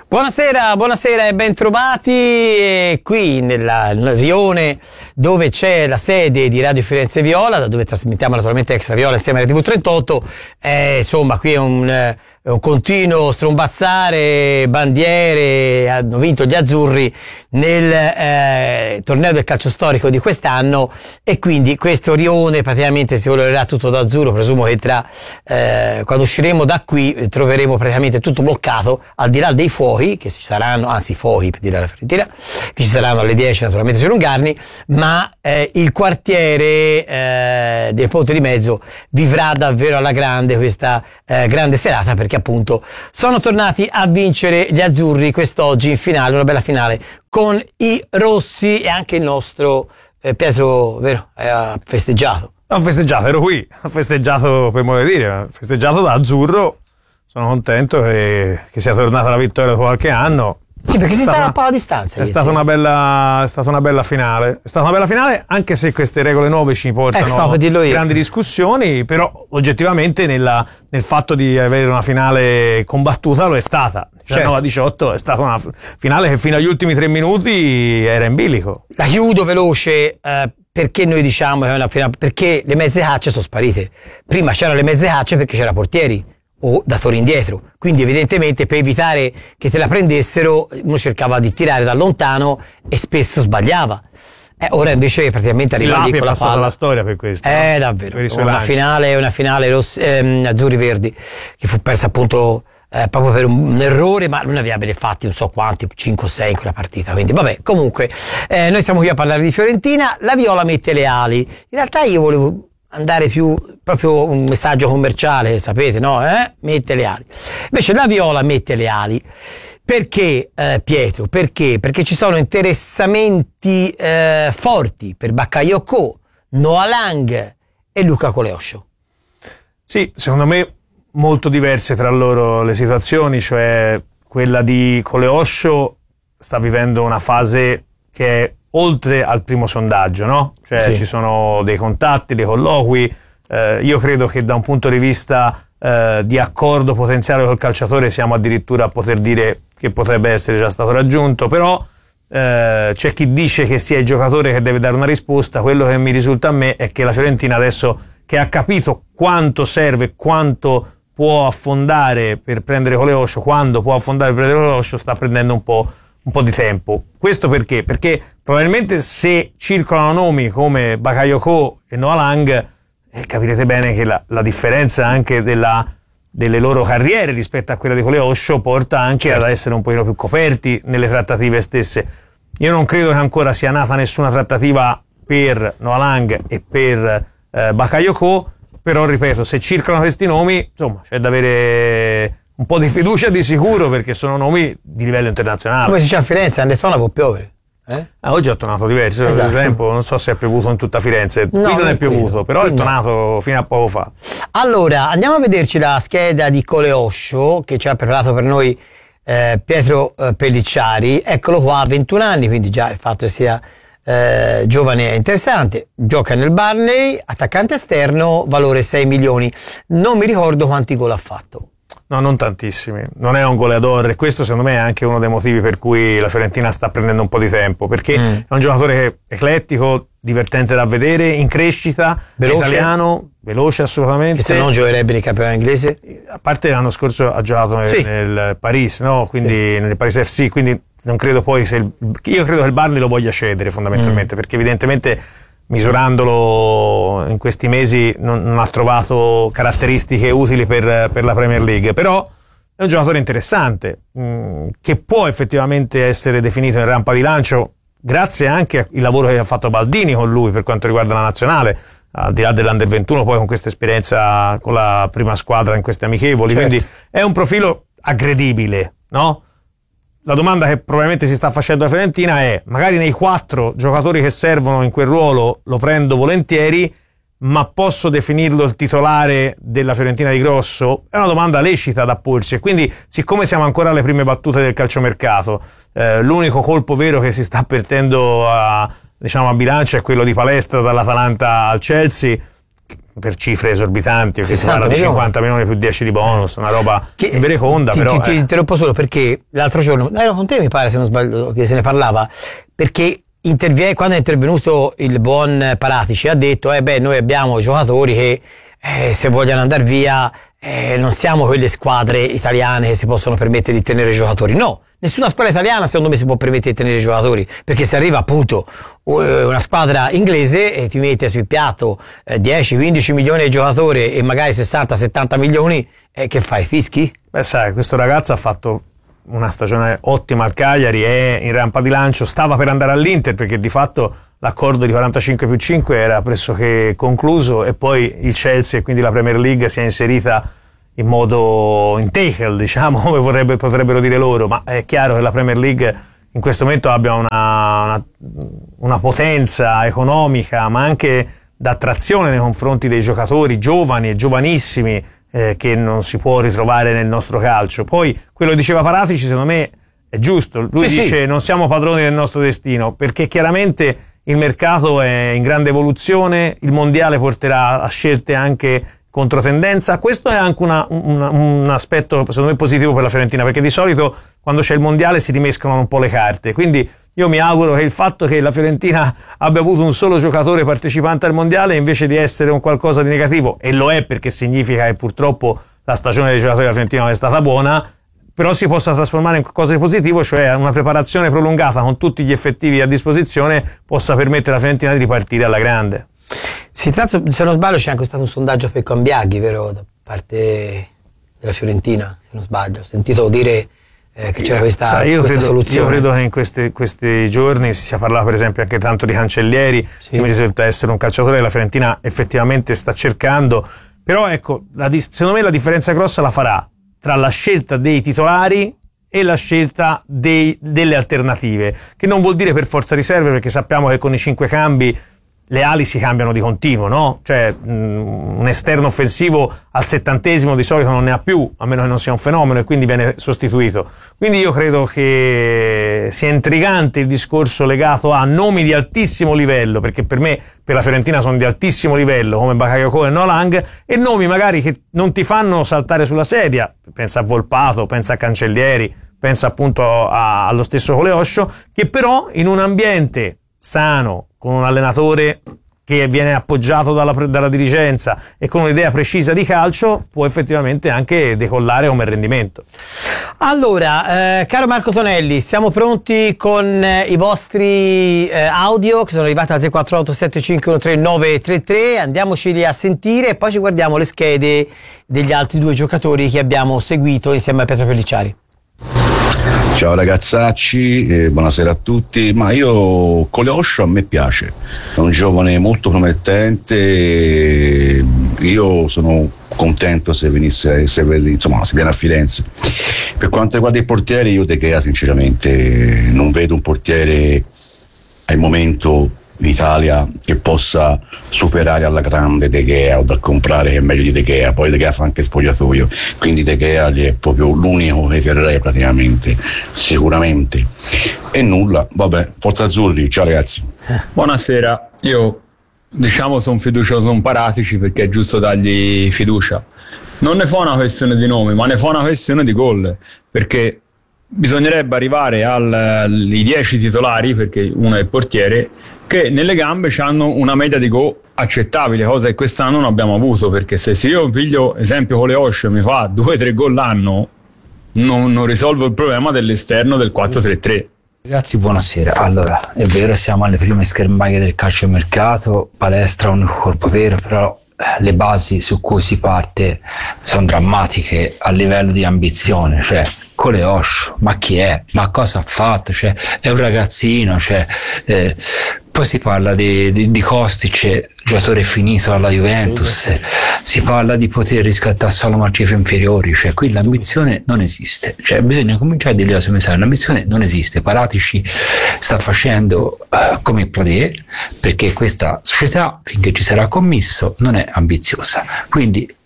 Buonasera, buonasera e bentrovati qui nel rione dove c'è la sede di Radio Firenze Viola, da dove trasmettiamo naturalmente Extra Viola insieme alla TV38. Insomma, qui è un continuo strombazzare, bandiere, hanno vinto gli azzurri nel torneo del calcio storico di quest'anno e quindi questo rione praticamente si colorerà tutto d'azzurro. Presumo che quando usciremo da qui troveremo praticamente tutto bloccato, al di là dei fuochi che ci saranno, anzi fuochi per dire la Fiorentina, che ci saranno alle 10 naturalmente sui Lungarni, ma il quartiere del Ponte di Mezzo vivrà davvero alla grande questa grande serata, perché appunto sono tornati a vincere gli azzurri quest'oggi in finale, una bella finale con i rossi, e anche il nostro Pietro, vero, ha festeggiato. Ho festeggiato, ero qui, ho festeggiato per modo di dire, ho festeggiato da azzurro, sono contento che sia tornata la vittoria dopo qualche anno. Sì, perché si sta un po' a distanza. È stata una bella finale. È stata una bella finale, anche se queste regole nuove ci portano grandi discussioni, però oggettivamente nel fatto di avere una finale combattuta lo è stata. 19-18 è stata una finale che fino agli ultimi 3 minuti era in bilico. La chiudo veloce, perché noi diciamo che è una finale, perché le mezze cacce sono sparite. Prima c'erano le mezze cacce perché c'era portieri o datori indietro, quindi evidentemente per evitare che te la prendessero uno cercava di tirare da lontano e spesso sbagliava. Ora invece praticamente arriva lì con la palla. La storia per questo, davvero una finale azzurri verdi che fu persa appunto proprio per un errore, ma non aveva bene fatti non so quanti, 5 o 6 in quella partita, quindi vabbè, comunque noi siamo qui a parlare di Fiorentina. La Viola mette le ali. In realtà io volevo andare più proprio un messaggio commerciale, sapete, no? Mette le ali. Invece la Viola mette le ali perché, Pietro, perché ci sono interessamenti forti per Bakayoko, Noah Lang e Luca Koleosho. Sì, secondo me molto diverse tra loro le situazioni, cioè quella di Koleosho sta vivendo una fase che è oltre al primo sondaggio, no? Cioè sì, ci sono dei contatti, dei colloqui, io credo che da un punto di vista di accordo potenziale col calciatore siamo addirittura a poter dire che potrebbe essere già stato raggiunto, però c'è chi dice che sia il giocatore che deve dare una risposta. Quello che mi risulta a me è che la Fiorentina adesso che ha capito quanto serve, quanto può affondare per prendere Koleosho, quando può affondare per prendere Koleosho, sta prendendo un po' di tempo. Questo perché? Perché probabilmente se circolano nomi come Bakayoko e Noah Lang, capirete bene che la differenza anche delle loro carriere rispetto a quella di Koleosho porta anche ad essere un pochino più coperti nelle trattative stesse. Io non credo che ancora sia nata nessuna trattativa per Noah Lang e per Bakayoko, però ripeto, se circolano questi nomi, insomma, c'è da avere un po' di fiducia di sicuro, perché sono nomi di livello internazionale. Come si dice a Firenze, a Nettona può piovere. Oggi è tonato diverso, esatto. Per esempio, non so se è piovuto in tutta Firenze, qui non è piovuto, però è tonato fino a poco fa. Allora, andiamo a vederci la scheda di Koleosho che ci ha preparato per noi Pietro Pellicciari. Eccolo qua, 21 anni, quindi già il fatto che sia giovane è interessante. Gioca nel Burnley, attaccante esterno, valore 6 milioni. Non mi ricordo quanti gol ha fatto. No, non tantissimi, non è un goleador, e questo secondo me è anche uno dei motivi per cui la Fiorentina sta prendendo un po' di tempo, perché è un giocatore eclettico, divertente da vedere, in crescita, veloce, italiano, veloce assolutamente. Che se non giocherebbe nel campionato inglese? A parte l'anno scorso ha giocato nel Paris, no? Quindi nel Paris FC, quindi non credo poi io credo che il Burnley lo voglia cedere fondamentalmente, perché evidentemente misurandolo in questi mesi non ha trovato caratteristiche utili per la Premier League, però è un giocatore interessante che può effettivamente essere definito in rampa di lancio grazie anche al lavoro che ha fatto Baldini con lui per quanto riguarda la nazionale, al di là dell'Under 21, poi con questa esperienza con la prima squadra in queste amichevoli, quindi è un profilo aggredibile, no? La domanda che probabilmente si sta facendo la Fiorentina è: magari nei 4 giocatori che servono in quel ruolo lo prendo volentieri, ma posso definirlo il titolare della Fiorentina di grosso? È una domanda lecita da porsi, e quindi, siccome siamo ancora alle prime battute del calciomercato, l'unico colpo vero che si sta perdendo a bilancio è quello di Palestra dall'Atalanta al Chelsea. per cifre esorbitanti, che si 60 parla di milioni. 50 milioni più 10 di bonus, una roba invereconda. Però ti interrompo solo perché l'altro giorno, ero con te mi pare, se non sbaglio, che se ne parlava, perché quando è intervenuto il buon Paratici ha detto noi abbiamo giocatori che se vogliono andare via non siamo quelle squadre italiane che si possono permettere di tenere giocatori. No, nessuna squadra italiana secondo me si può permettere di tenere giocatori, perché se arriva appunto una squadra inglese e ti mette sul piatto 10-15 milioni di giocatori e magari 60-70 milioni, che fai, fischi? Beh, sai, questo ragazzo ha fatto una stagione ottima al Cagliari, è in rampa di lancio, stava per andare all'Inter perché di fatto l'accordo di 45+5 era pressoché concluso, e poi il Chelsea e quindi la Premier League si è inserita in modo in tackle, diciamo, come potrebbero dire loro, ma è chiaro che la Premier League in questo momento abbia una potenza economica ma anche d'attrazione nei confronti dei giocatori giovani e giovanissimi, che non si può ritrovare nel nostro calcio. Poi quello che diceva Paratici secondo me è giusto, lui dice non siamo padroni del nostro destino, perché chiaramente il mercato è in grande evoluzione, il mondiale porterà a scelte anche controtendenza. Questo è anche un aspetto secondo me positivo per la Fiorentina, perché di solito quando c'è il mondiale si rimescolano un po' le carte, quindi io mi auguro che il fatto che la Fiorentina abbia avuto un solo giocatore partecipante al mondiale, invece di essere un qualcosa di negativo, e lo è perché significa che purtroppo la stagione dei giocatori della Fiorentina non è stata buona, però si possa trasformare in qualcosa di positivo, cioè una preparazione prolungata con tutti gli effettivi a disposizione possa permettere alla Fiorentina di ripartire alla grande. Sì, tanto se non sbaglio c'è anche stato un sondaggio per Cambiaghi, vero, da parte della Fiorentina, se non sbaglio, ho sentito dire che c'era questa soluzione. Io credo che in questi giorni si sia parlato per esempio anche tanto di Cancellieri, che mi risulta essere un calciatore che la Fiorentina effettivamente sta cercando, però ecco, secondo me la differenza grossa la farà tra la scelta dei titolari e la scelta delle alternative, che non vuol dire per forza riserve, perché sappiamo che con i 5 cambi le ali si cambiano di continuo, no? Cioè un esterno offensivo al 70° di solito non ne ha più, a meno che non sia un fenomeno, e quindi viene sostituito. Quindi io credo che sia intrigante il discorso legato a nomi di altissimo livello, perché per me, per la Fiorentina sono di altissimo livello, come Bakayoko e Nolang, e nomi magari che non ti fanno saltare sulla sedia, pensa a Volpato, pensa a Cancellieri, pensa appunto allo stesso Coleoscio, che però in un ambiente sano, con un allenatore che viene appoggiato dalla dirigenza e con un'idea precisa di calcio, può effettivamente anche decollare come rendimento. Allora, caro Marco Tonelli, siamo pronti con i vostri audio che sono arrivati al 348-7513-933, andiamoceli a sentire e poi ci guardiamo le schede degli altri 2 giocatori che abbiamo seguito insieme a Pietro Pellicciari. Ciao ragazzacci, buonasera a tutti. Ma io Coleoscio a me piace, è un giovane molto promettente, io sono contento se venisse, se viene a Firenze. Per quanto riguarda i portieri, io De Gea sinceramente non vedo un portiere al momento in Italia che possa superare alla grande De Gea o da comprare, che è meglio di De Gea. Poi De Gea fa anche spogliatoio, quindi De Gea è proprio l'unico che terrei praticamente, sicuramente. E nulla, vabbè, forza azzurri, ciao ragazzi. Buonasera, io sono fiducioso in Paratici perché è giusto dargli fiducia. Non ne fa una questione di nome, ma ne fa una questione di gol, perché bisognerebbe arrivare ai 10 titolari, perché uno è il portiere, che nelle gambe hanno una media di gol accettabile, cosa che quest'anno non abbiamo avuto, perché se io piglio esempio Coleoscio e mi fa 2-3 gol l'anno, non risolvo il problema dell'esterno del 4-3-3. Ragazzi, buonasera. Allora, è vero, siamo alle prime schermaglie del calciomercato, palestra un corpo vero, però le basi su cui si parte sono drammatiche a livello di ambizione. Cioè, Coleoscio, ma chi è? Ma cosa ha fatto? Cioè, è un ragazzino, poi si parla di Kostic, giocatore finito alla Juventus, si parla di poter riscattare solo a cifre inferiori, cioè qui l'ambizione non esiste, cioè bisogna cominciare a dire la sua messaggio, l'ambizione non esiste. Paratici sta facendo come Pradè, perché questa società, finché ci sarà commisso, non è ambiziosa, quindi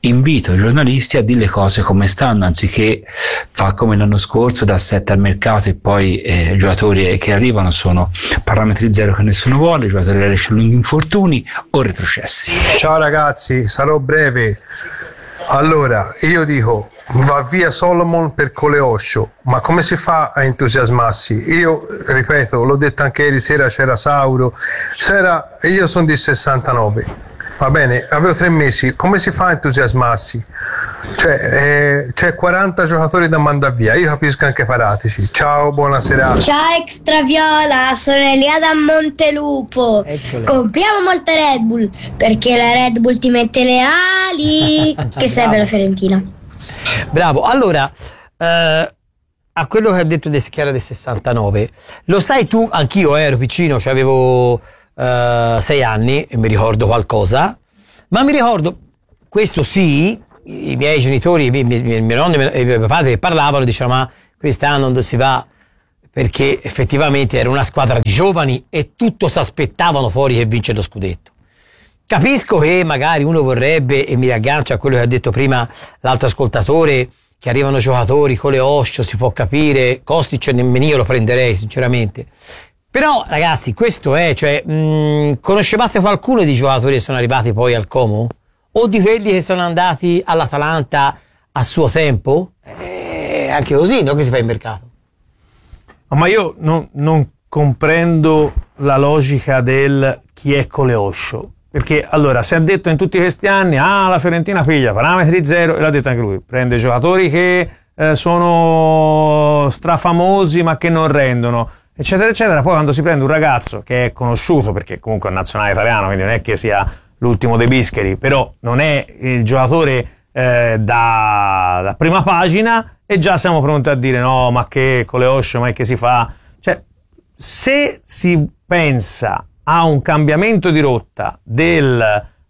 invito i giornalisti a dire le cose come stanno, anziché fa come l'anno scorso, da 7 al mercato e poi i giocatori che arrivano sono parametri zero che nessuno vuole, i giocatori riescono lunghi infortuni o retrocessi. Ciao ragazzi, sarò breve. Allora, io dico, va via Solomon per Coleoscio, ma come si fa a entusiasmarsi? Io, ripeto, l'ho detto anche ieri sera, c'era Sauro, io sono di 69, va bene, avevo 3 mesi, come si fa a entusiasmarsi? Cioè, c'è 40 giocatori da mandare via, io capisco anche Paratici. Ciao, buona serata. Ciao Extraviola, sono Elia da Montelupo. Eccola. Compriamo molte Red Bull perché la Red Bull ti mette le ali. Che serve la Fiorentina? Bravo. Allora, a quello che ha detto De Schiera del 69, lo sai tu, anch'io ero piccino, cioè avevo 6 anni e mi ricordo qualcosa, ma mi ricordo, questo sì, i miei genitori, mio nonno e mio padre che parlavano, dicevano ma quest'anno non si va, perché effettivamente era una squadra di giovani e tutto si aspettavano fuori che vince lo scudetto. Capisco che magari uno vorrebbe, e mi riaggancio a quello che ha detto prima l'altro ascoltatore, che arrivano giocatori con le Oscio, si può capire, Kostic nemmeno io lo prenderei sinceramente, però ragazzi questo è, cioè conoscevate qualcuno di giocatori che sono arrivati poi al Como? O di quelli che sono andati all'Atalanta a suo tempo? Anche così, no? Che si fa in mercato. Ma io non comprendo la logica del chi è Coleoscio, perché allora si è detto in tutti questi anni la Fiorentina piglia parametri zero, e l'ha detto anche lui, prende giocatori che sono strafamosi ma che non rendono, eccetera eccetera. Poi quando si prende un ragazzo che è conosciuto, perché comunque è un nazionale italiano, quindi non è che sia l'ultimo dei bischeri, però non è il giocatore da prima pagina, e già siamo pronti a dire no, ma che Coleoscio, ma che si fa? Cioè, se si pensa a un cambiamento di rotta del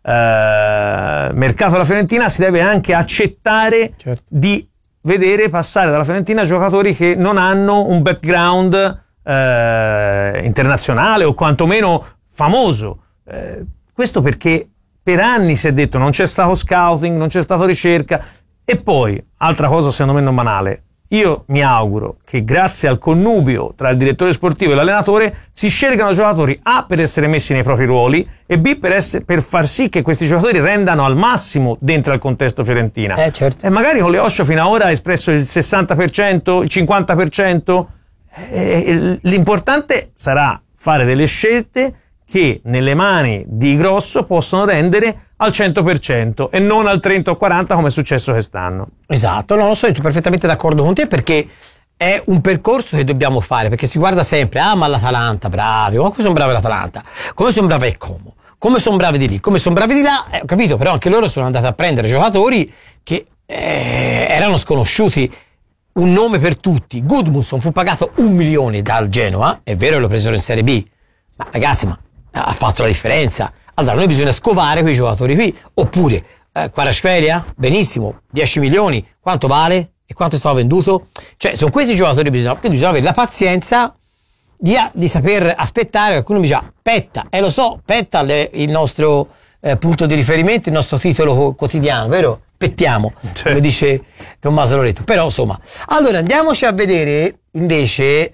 mercato della Fiorentina, si deve anche accettare di vedere passare dalla Fiorentina giocatori che non hanno un background internazionale o quantomeno famoso. Questo perché per anni si è detto non c'è stato scouting, non c'è stata ricerca. E poi, altra cosa secondo me non banale, io mi auguro che grazie al connubio tra il direttore sportivo e l'allenatore si scelgano giocatori A per essere messi nei propri ruoli e B per far sì che questi giocatori rendano al massimo dentro al contesto Fiorentina. Certo. E magari con Leoscio fino ad ora ha espresso il 60%, il 50%. L'importante sarà fare delle scelte che nelle mani di Grosso possono rendere al 100% e non al 30 o 40 come è successo quest'anno. Esatto, no, sono perfettamente d'accordo con te, perché è un percorso che dobbiamo fare, perché si guarda sempre, ma l'Atalanta, bravi, ma come sono bravi l'Atalanta, come sono bravi il Como, come sono bravi di lì, come sono bravi di là, ho capito, però anche loro sono andati a prendere giocatori che erano sconosciuti. Un nome per tutti, Gudmundsson fu pagato 1 milione dal Genoa, è vero che lo presero in Serie B, ma ragazzi, ma ha fatto la differenza. Allora noi bisogna scovare quei giocatori qui. Oppure Kvaratskhelia, benissimo, 10 milioni, quanto vale e quanto è stato venduto? Cioè sono questi giocatori che bisogna avere la pazienza di saper aspettare. Qualcuno mi dice Petta, lo so, Petta è il nostro punto di riferimento, il nostro titolo quotidiano, vero? Pettiamo, come dice Tommaso Loretto. Però insomma, allora andiamoci a vedere invece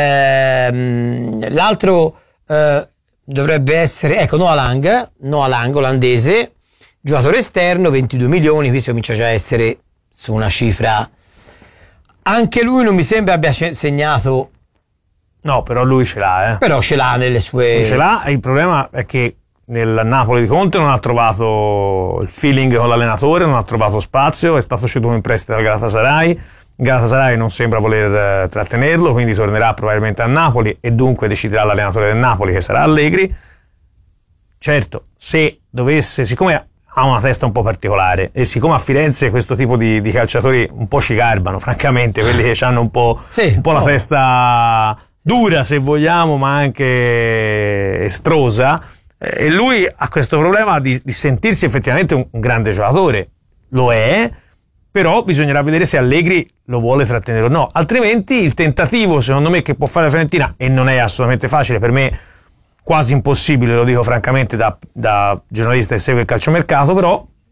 l'altro dovrebbe essere, ecco, Noah Lang, olandese, giocatore esterno, 22 milioni, qui si comincia già a essere su una cifra. Anche lui non mi sembra abbia segnato. No, però lui ce l'ha, Però ce l'ha nelle sue. Lui ce l'ha, e il problema è che nel Napoli di Conte non ha trovato il feeling con l'allenatore, non ha trovato spazio, è stato ceduto in prestito al Galatasaray. Galatasaray non sembra voler trattenerlo, quindi tornerà probabilmente a Napoli e dunque deciderà l'allenatore del Napoli, che sarà Allegri. Certo, se dovesse, siccome ha una testa un po' particolare e siccome a Firenze questo tipo di calciatori un po' ci garbano, francamente, quelli che hanno un po' la testa dura, se vogliamo, ma anche estrosa, e lui ha questo problema di sentirsi effettivamente un grande giocatore. Lo è, però bisognerà vedere se Allegri lo vuole trattenere o no, altrimenti il tentativo, secondo me, che può fare la Fiorentina, e non è assolutamente facile, per me quasi impossibile, lo dico francamente da giornalista che segue il calciomercato, però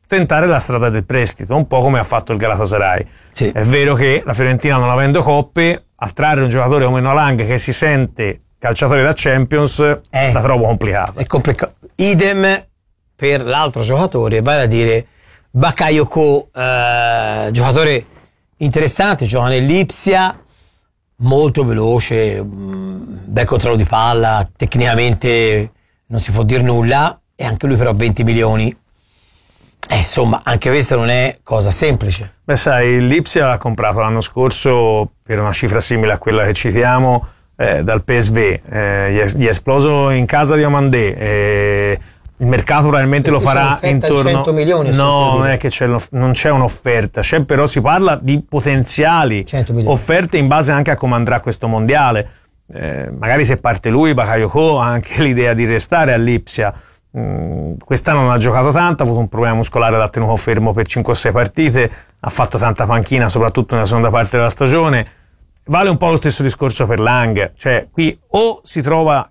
tentare la strada del prestito, un po' come ha fatto il Galatasaray. Sì. È vero che la Fiorentina, non avendo coppe, attrarre un giocatore come Nolang che si sente calciatore da Champions la trovo complicata. È complicato. Idem per l'altro giocatore, vale a dire Bakayoko, giocatore interessante, gioca nell'Ipsia, molto veloce, bel controllo di palla, tecnicamente non si può dire nulla, e anche lui però 20 milioni. Insomma, anche questa non è cosa semplice. Beh, sai, l'Ipsia ha comprato l'anno scorso per una cifra simile a quella che citiamo dal PSV, gli è esploso in casa di Amandé, il mercato probabilmente lo farà intorno a 100 milioni. No, non è che non c'è un'offerta, però si parla di potenziali offerte in base anche a come andrà questo mondiale. Magari se parte lui, Bakayoko ha anche l'idea di restare all'Ipsia. Quest'anno non ha giocato tanto, ha avuto un problema muscolare, l'ha tenuto fermo per 5 o 6 partite, ha fatto tanta panchina soprattutto nella seconda parte della stagione. Vale un po' lo stesso discorso per Lang, cioè qui o si trova